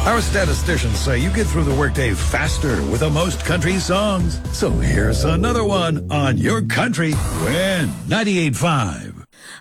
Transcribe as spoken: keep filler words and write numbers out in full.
Our statisticians say you get through the workday faster with the most country songs. So here's another one on your country. Win ninety-eight point five.